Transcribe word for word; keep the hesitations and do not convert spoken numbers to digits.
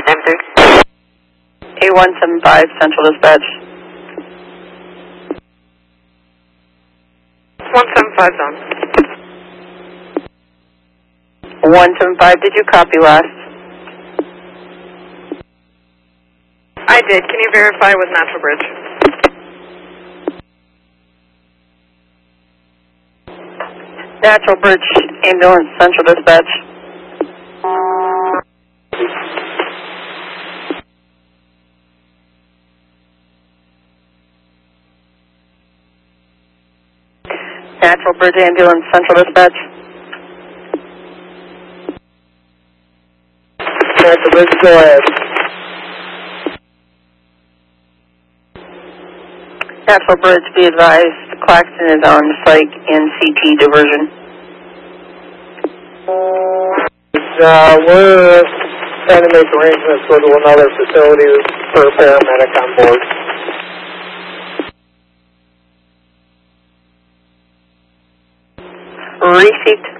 nine three. A one seven five, Central Dispatch. one seven five zone. one seven five, did you copy last? I did. Can you verify with Natural Bridge? Natural Bridge, ambulance, Central Dispatch. Natural Bridge, ambulance, Central Dispatch. Natural Bridge, go ahead. Natural Bridge, be advised, Claxton is on site in C T diversion. Uh, we're trying to make arrangements with another facility for a paramedic on board. Received.